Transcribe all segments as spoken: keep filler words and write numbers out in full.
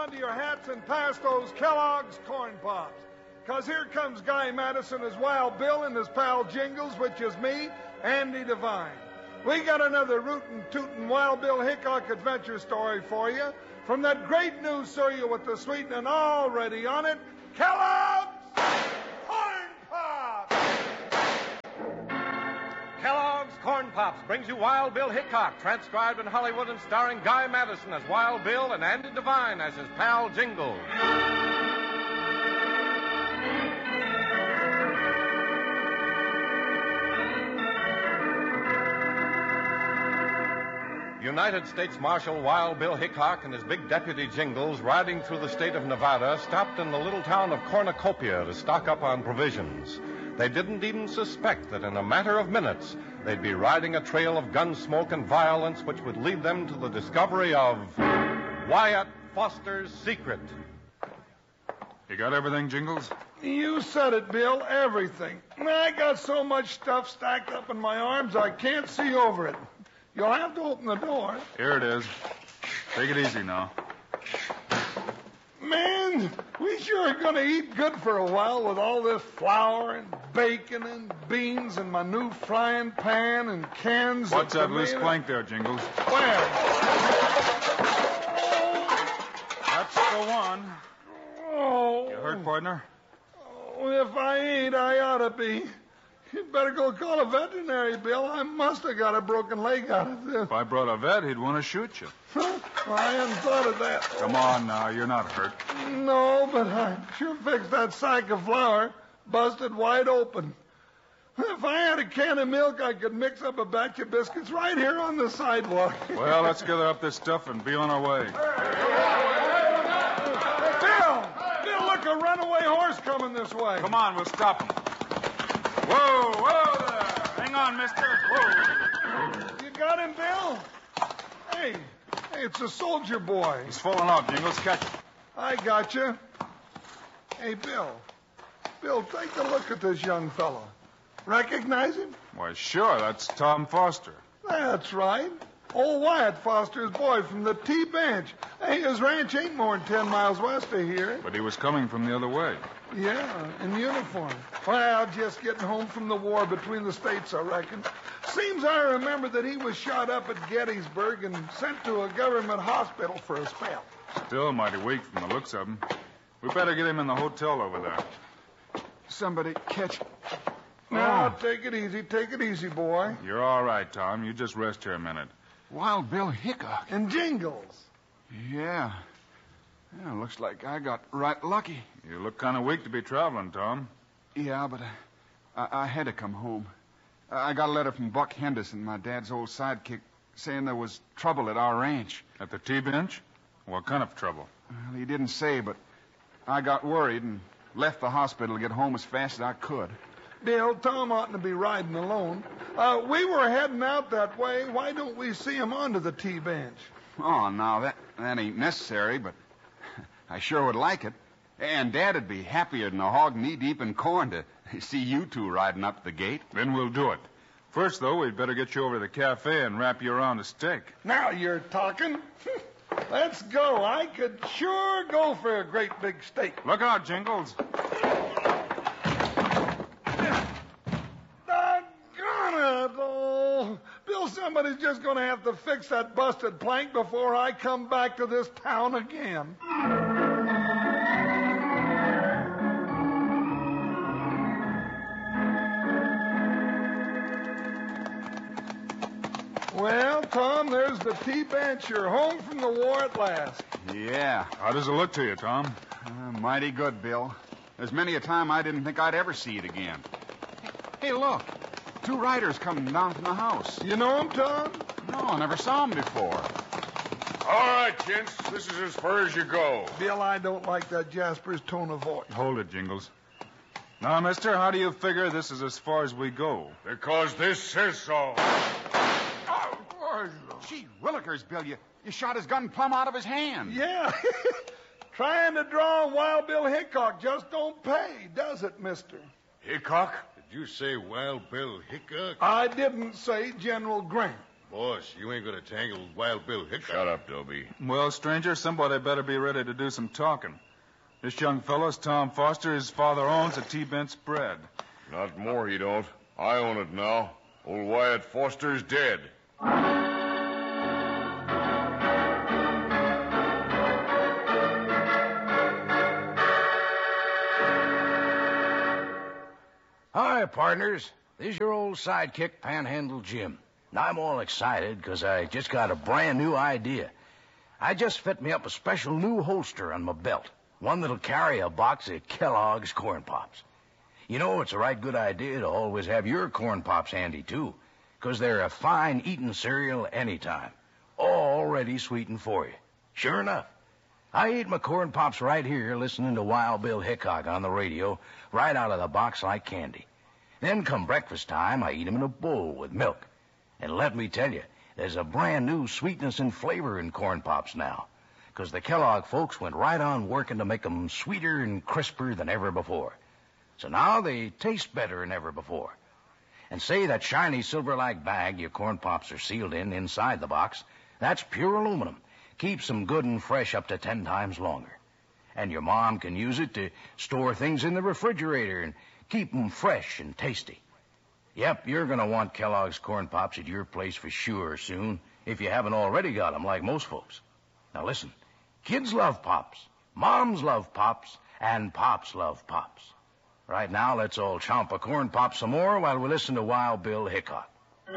onto your hats and pass those Kellogg's Corn Pops. Because here comes Guy Madison as Wild Bill and his pal Jingles, which is me, Andy Devine. We got another rootin' tootin' Wild Bill Hickok adventure story for you from that great news cereal with the sweetening already on it, Kellogg's Corn Pops! Kellogg's Corn Pops brings you Wild Bill Hickok, transcribed in Hollywood and starring Guy Madison as Wild Bill and Andy Devine as his pal Jingles. United States Marshal Wild Bill Hickok and his big deputy Jingles, riding through the state of Nevada, stopped in the little town of Cornucopia to stock up on provisions. They didn't even suspect that in a matter of minutes, they'd be riding a trail of gun smoke and violence which would lead them to the discovery of Wyatt Foster's secret. You got everything, Jingles? You said it, Bill, everything. I got so much stuff stacked up in my arms I can't see over it. You'll have to open the door. Here it is. Take it easy now. Man, we sure are going to eat good for a while with all this flour and bacon and beans and my new frying pan and cans What's of that loose tomato. plank there, Jingles? Where? That's the one. Oh. You hurt, partner? Oh, if I ain't, I ought to be. You'd better go call a veterinary, Bill. I must have got a broken leg out of this. If I brought a vet, he'd want to shoot you. Well, I hadn't thought of that. Come on now, you're not hurt. No, but I sure fixed that sack of flour. Busted wide open. If I had a can of milk, I could mix up a batch of biscuits right here on the sidewalk. Well, let's gather up this stuff and be on our way. Bill! Bill, look, a runaway horse coming this way. Come on, we'll stop him. Whoa, whoa there. Hang on, mister. Whoa. You got him, Bill? Hey, hey, it's a soldier boy. He's falling off, Jingles. Catch him. I got you. Hey, Bill. Bill, take a look at this young fellow. Recognize him? Why, sure, that's Tom Foster. That's right. Old Wyatt Foster's boy from the T-Bench. Hey, his ranch ain't more than ten miles west of here. But he was coming from the other way. Yeah, in uniform. Well, just getting home from the war between the states, I reckon. Seems I remember that he was shot up at Gettysburg and sent to a government hospital for a spell. Still mighty weak from the looks of him. We better get him in the hotel over there. Somebody catch him. Now, Oh. take it easy. Take it easy, boy. You're all right, Tom. You just rest here a minute. Wild Bill Hickok. And Jingles. Yeah. Yeah, looks like I got right lucky. You look kind of weak to be traveling, Tom. Yeah, but I, I, I had to come home. I got a letter from Buck Henderson, my dad's old sidekick, saying there was trouble at our ranch. At the T-Bench? What kind of trouble? Well, he didn't say, but I got worried and left the hospital to get home as fast as I could. Bill, Tom oughtn't to be riding alone. Uh, we were heading out that way. Why don't we see him onto the T-Bench? Oh, now, that, that ain't necessary, but I sure would like it. And Dad'd be happier than a hog knee-deep in corn to see you two riding up the gate. Then we'll do it. First, though, we'd better get you over to the cafe and wrap you around a steak. Now you're talking. Let's go. I could sure go for a great big steak. Look out, Jingles. Doggone it. Oh, Bill, somebody's just going to have to fix that busted plank before I come back to this town again. Well, Tom, there's the T-Bench. You're home from the war at last. Yeah. How does it look to you, Tom? Uh, mighty good, Bill. There's many a time I didn't think I'd ever see it again. Hey, look. Two riders coming down from the house. You know him, Tom? No, I never saw them before. All right, gents. This is as far as you go. Bill, I don't like that Jasper's tone of voice. Hold it, Jingles. Now, mister, how do you figure this is as far as we go? Because this says so. Gee, Willikers, Bill, you, you shot his gun plumb out of his hand. Yeah. Trying to draw Wild Bill Hickok just don't pay, does it, mister? Hickok? Did you say Wild Bill Hickok? I didn't say General Grant. Boss, you ain't gonna tangle Wild Bill Hickok. Shut up, Dobie. Well, stranger, somebody better be ready to do some talking. This young fellow's Tom Foster. His father owns a T-Bent spread. Not more he don't. I own it now. Old Wyatt Foster's dead. Hi, partners. This is your old sidekick, Panhandle Jim. And I'm all excited because I just got a brand new idea. I just fit me up a special new holster on my belt. One that'll carry a box of Kellogg's Corn Pops. You know, it's a right good idea to always have your Corn Pops handy, too, because they're a fine eating cereal anytime. All ready sweetened for you. Sure enough. I eat my Corn Pops right here listening to Wild Bill Hickok on the radio, right out of the box like candy. Then come breakfast time, I eat 'em in a bowl with milk. And let me tell you, there's a brand new sweetness and flavor in Corn Pops now, because the Kellogg folks went right on working to make 'em sweeter and crisper than ever before. So now they taste better than ever before. And say that shiny silver-like bag your Corn Pops are sealed in inside the box, that's pure aluminum. Keeps them good and fresh up to ten times longer. And your mom can use it to store things in the refrigerator and keep them fresh and tasty. Yep, you're going to want Kellogg's Corn Pops at your place for sure soon, if you haven't already got them like most folks. Now listen, kids love Pops, moms love Pops, and Pops love Pops. Right now, let's all chomp a Corn Pop some more while we listen to Wild Bill Hickok.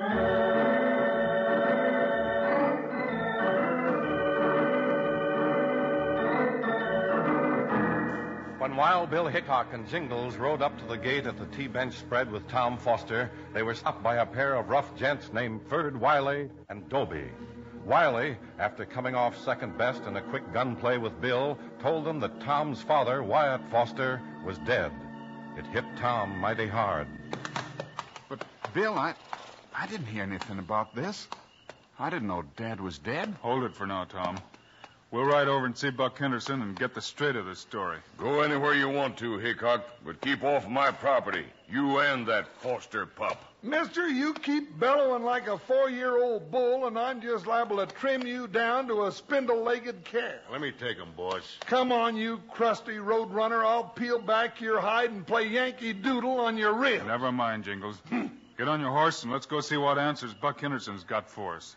When Wild Bill Hickok and Jingles rode up to the gate at the T-Bench spread with Tom Foster, they were stopped by a pair of rough gents named Ferd Wiley and Dobie. Wiley, after coming off second best in a quick gunplay with Bill, told them that Tom's father, Wyatt Foster, was dead. It hit Tom mighty hard. But, Bill, I, I didn't hear anything about this. I didn't know Dad was dead. Hold it for now, Tom. We'll ride over and see Buck Henderson and get the straight of the story. Go anywhere you want to, Hickok, but keep off my property. You and that Foster pup. Mister, you keep bellowing like a four-year-old bull, and I'm just liable to trim you down to a spindle-legged calf. Let me take him, boss. Come on, you crusty road runner. I'll peel back your hide and play Yankee Doodle on your ribs. Never mind, Jingles. Get on your horse and let's go see what answers Buck Henderson's got for us.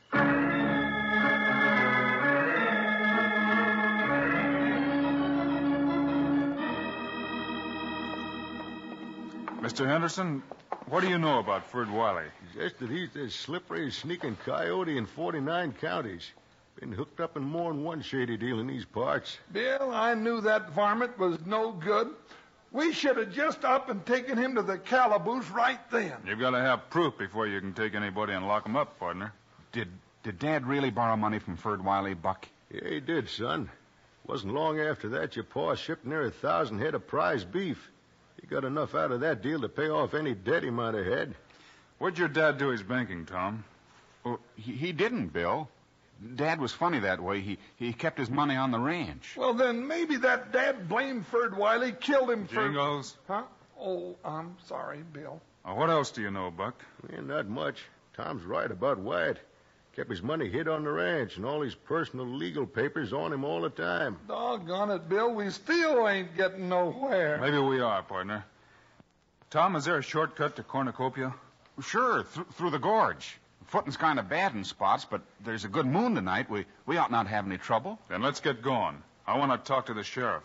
Mister Henderson, what do you know about Ferd Wiley? Just that he's the slippery, sneaking coyote in forty-nine counties. Been hooked up in more than one shady deal in these parts. Bill, I knew that varmint was no good. We should have just up and taken him to the calaboose right then. You've got to have proof before you can take anybody and lock him up, partner. Did did Dad really borrow money from Ferd Wiley, Buck? Yeah, he did, son. Wasn't long after that your pa shipped near a thousand head of prize beef. He got enough out of that deal to pay off any debt he might have had. What'd your dad do his banking, Tom? Well, he, he didn't, Bill. Dad was funny that way. He he kept his money on the ranch. Well, then maybe that dad blamed Ferd Wiley killed him for... Jingles? Huh? Oh, I'm sorry, Bill. Uh, what else do you know, Buck? Yeah, not much. Tom's right about Wyatt. Kept his money hid on the ranch and all his personal legal papers on him all the time. Doggone it, Bill. We still ain't getting nowhere. Maybe we are, partner. Tom, is there a shortcut to Cornucopia? Sure, th- through the gorge. Footing's kind of bad in spots, but there's a good moon tonight. We we ought not have any trouble. Then let's get going. I want to talk to the sheriff.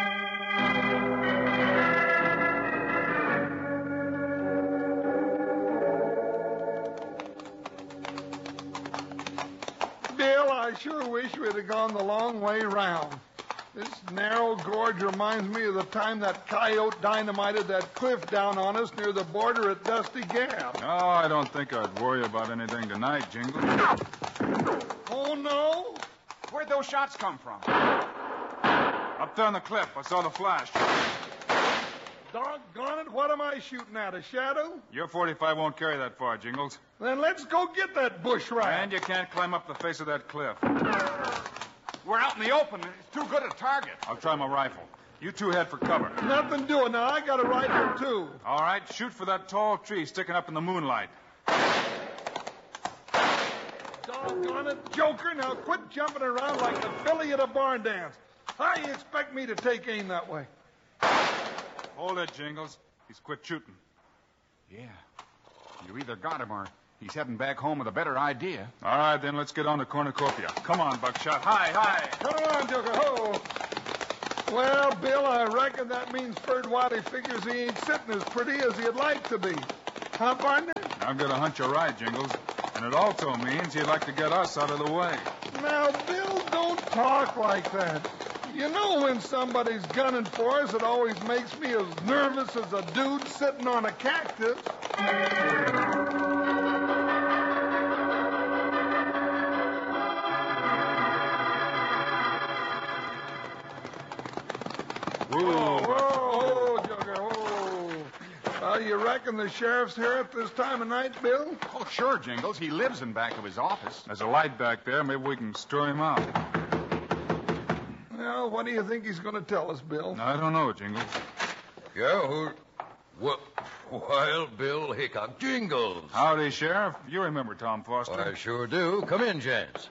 Bill, I sure wish we'd have gone the long way round. This narrow gorge reminds me of the time that coyote dynamited that cliff down on us near the border at Dusty Gap. No, I don't think I'd worry about anything tonight, Jingle. Oh, no? Where'd those shots come from? Up there on the cliff. I saw the flash. Doggone it, what am I shooting at, a shadow? Your forty-five won't carry that far, Jingles. Then let's go get that bush rat. And you can't climb up the face of that cliff. We're out in the open. It's too good a target. I'll try my rifle. You two head for cover. Nothing doing. Now, I got a rifle, too. All right, shoot for that tall tree sticking up in the moonlight. Doggone it, Joker. Now quit jumping around like the filly at a barn dance. How do you expect me to take aim that way? Hold it, Jingles. He's quit shooting. Yeah. You either got him or he's heading back home with a better idea. All right, then let's get on to Cornucopia. Come on, Buckshot. Hi, hi. Come on, Joker. Ho. Well, Bill, I reckon that means Ferd Wiley figures he ain't sitting as pretty as he'd like to be. Huh, partner? I've got a hunch you're right, Jingles. And it also means he'd like to get us out of the way. Now, Bill, don't talk like that. You know when somebody's gunning for us, it always makes me as nervous as a dude sitting on a cactus. Whoa, whoa, whoa, Joker, whoa. Well, you reckon the sheriff's here at this time of night, Bill? Oh, sure, Jingles. He lives in back of his office. There's a light back there. Maybe we can stir him out. Well, what do you think he's going to tell us, Bill? I don't know, Jingles. Yeah, who... What? Wild Bill Hickok. Jingles. Howdy, Sheriff. You remember Tom Foster. I sure do. Come in, gents.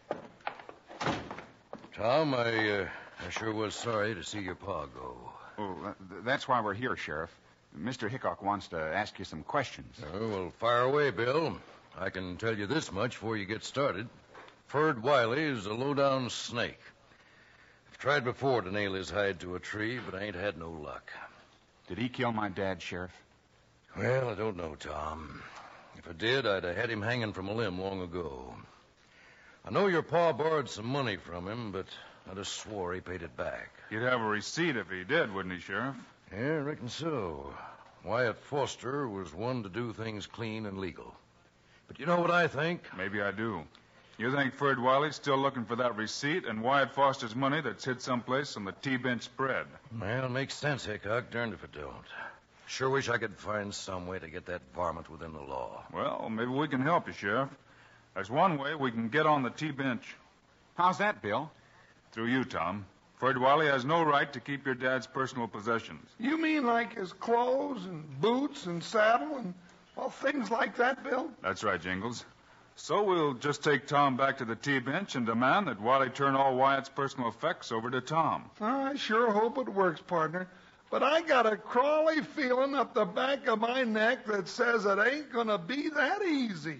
Tom, I, uh, I sure was sorry to see your pa go. Oh, uh, that's why we're here, Sheriff. Mister Hickok wants to ask you some questions. Oh, well, fire away, Bill. I can tell you this much before you get started. Ferd Wiley is a low-down snake. I've tried before to nail his hide to a tree, but I ain't had no luck. Did he kill my dad, Sheriff? Well, I don't know, Tom. If I did, I'd have had him hanging from a limb long ago. I know your pa borrowed some money from him, but I'd have swore he paid it back. You'd have a receipt if he did, wouldn't he, Sheriff? Yeah, I reckon so. Wyatt Foster was one to do things clean and legal. But you know what I think? Maybe I do. You think Ferd Wiley's still looking for that receipt and Wyatt Foster's money that's hid someplace on the T-bench spread? Well, it makes sense, Hickok. Darned if it don't. Sure wish I could find some way to get that varmint within the law. Well, maybe we can help you, Sheriff. There's one way we can get on the T-bench. How's that, Bill? Through you, Tom. Ferd Wiley has no right to keep your dad's personal possessions. You mean like his clothes and boots and saddle and, well, things like that, Bill? That's right, Jingles. So we'll just take Tom back to the T-bench and demand that Wiley turn all Wyatt's personal effects over to Tom. I sure hope it works, partner. But I got a crawly feeling up the back of my neck that says it ain't going to be that easy.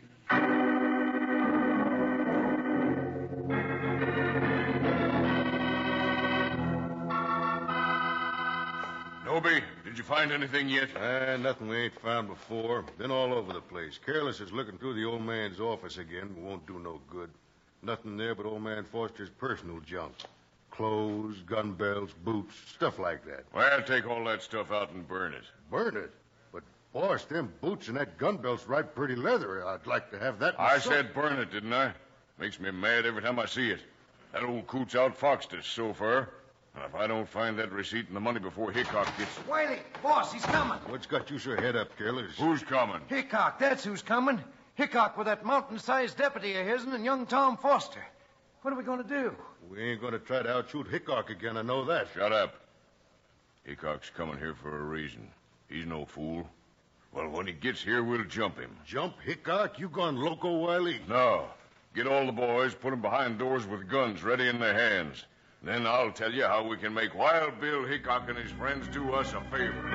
Noby, did you find anything yet? Ah, nothing we ain't found before. Been all over the place. Careless is looking through the old man's office again. Won't do no good. Nothing there but old man Foster's personal junk. Clothes, gun belts, boots, stuff like that. Well, take all that stuff out and burn it. Burn it? But, boss, them boots and that gun belt's right pretty leather. I'd like to have that I myself. said burn it, didn't I? Makes me mad every time I see it. That old coot's outfoxed us so far. And if I don't find that receipt and the money before Hickok gets... Wiley, boss, he's coming. What's got you so head up, Careless? Who's coming? Hickok, that's who's coming. Hickok with that mountain-sized deputy of his'n and young Tom Foster. What are we going to do? We ain't going to try to outshoot Hickok again, I know that. Shut up. Hickok's coming here for a reason. He's no fool. Well, when he gets here, we'll jump him. Jump Hickok? You gone loco, Wiley? No. Get all the boys, put them behind doors with guns ready in their hands. Then I'll tell you how we can make Wild Bill Hickok and his friends do us a favor.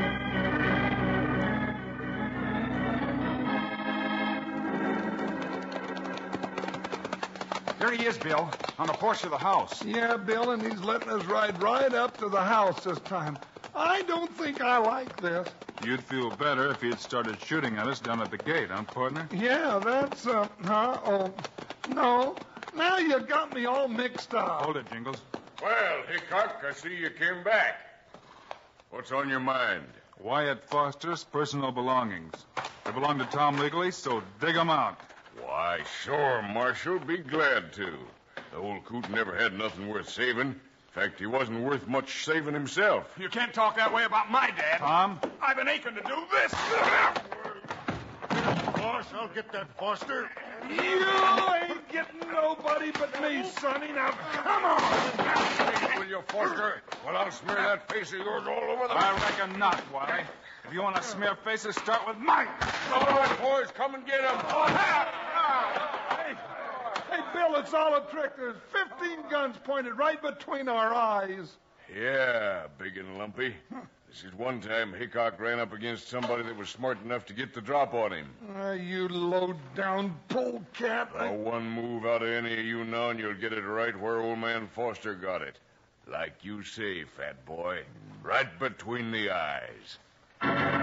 There he is, Bill, on the porch of the house. Yeah, Bill, and he's letting us ride right up to the house this time. I don't think I like this. You'd feel better if he had started shooting at us down at the gate, huh, partner? Yeah, that's, uh, huh? Oh, no. Now you got me all mixed up. Hold it, Jingles. Well, Hickok, I see you came back. What's on your mind? Wyatt Foster's personal belongings. They belong to Tom legally, so dig 'em out. Why, sure, Marshal. Be glad to. The old coot never had nothing worth saving. In fact, he wasn't worth much saving himself. You can't talk that way about my dad. Tom? I've been aching to do this. Boss, I'll get that Foster. You ain't getting nobody but me, Sonny. Now, come on. Will you, Foster? Well, I'll smear that face of yours all over the... I reckon not, Wiley. If you want to smear faces, start with mine. All right, boys, come and get him. Oh, hey! Hey, Bill, it's all a trick. There's fifteen guns pointed right between our eyes. Yeah, big and lumpy. This is one time Hickok ran up against somebody that was smart enough to get the drop on him. Ah, you low-down polecat. Now, one move out of any of you now, and you'll get it right where old man Foster got it. Like you say, fat boy, right between the eyes.